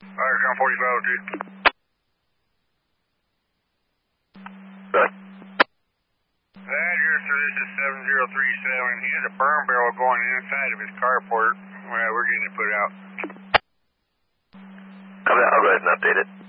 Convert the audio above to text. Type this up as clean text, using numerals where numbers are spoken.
Fire ground 4502. Good. Roger, sir, this is 7037. He has a burn barrel going inside of his carport. We're getting it put out. I'll go ahead and update it.